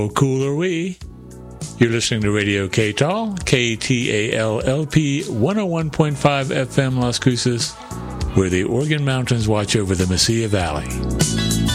Cool are we? You're listening to Radio KTAL, KTAL-LP 101.5 FM Las Cruces, where the Organ Mountains watch over the Mesilla Valley.